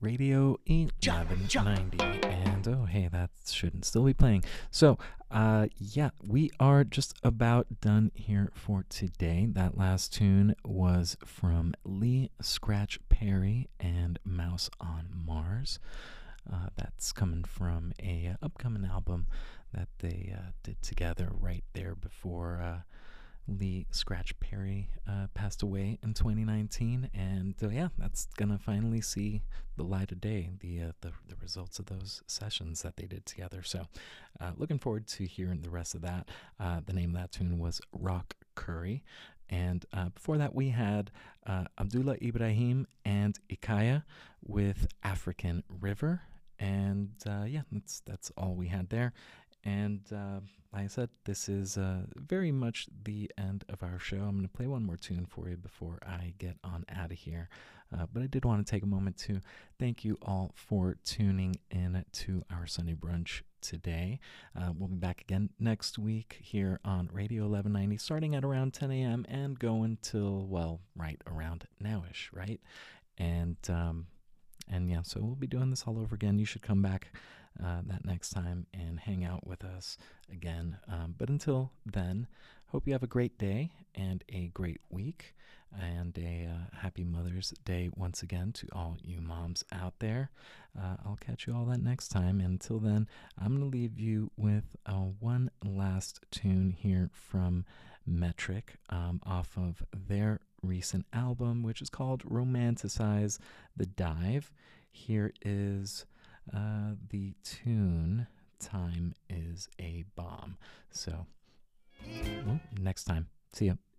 Radio 1190. And oh, hey, that shouldn't still be playing. So, yeah, we are just about done here for today. That last tune was from Lee Scratch Perry and Mouse on Mars. That's coming from a upcoming album that they did together right there before Lee Scratch Perry passed away in 2019, and yeah, that's gonna finally see the light of day. The results of those sessions that they did together. So, looking forward to hearing the rest of that. The name of that tune was Rock Curry, and before that we had Abdullah Ibrahim and Ikaya with African River, and yeah, that's all we had there. And like I said, this is very much the end of our show. I'm going to play one more tune for you before I get on out of here. But I did want to take a moment to thank you all for tuning in to our Sunday brunch today. We'll be back again next week here on Radio 1190, starting at around 10 a.m. and going till, well, right around nowish, right? And yeah, so we'll be doing this all over again. You should come back that next time and hang out with us again. But until then, hope you have a great day and a great week, and a happy Mother's Day once again to all you moms out there. I'll catch you all that next time. And until then, I'm going to leave you with one last tune here from Metric off of their recent album, which is called Romanticize the Dive. Here is the tune Time is a Bomb. So, well, next time. See ya.